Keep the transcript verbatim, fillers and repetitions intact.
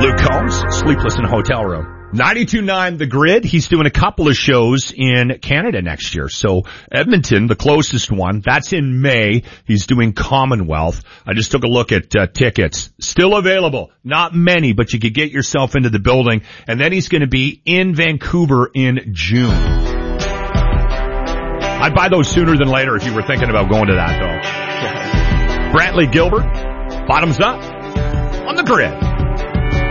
Luke Combs, Sleepless in a Hotel Room. ninety-two point nine The Grid. He's doing a couple of shows in Canada next year. So Edmonton, the closest one, that's in May. He's doing Commonwealth. I just took a look at uh, tickets. Still available. Not many, but you could get yourself into the building. And then he's going to be in Vancouver in June. I'd buy those sooner than later if you were thinking about going to that, though. Brantley Gilbert, bottoms up on The Grid.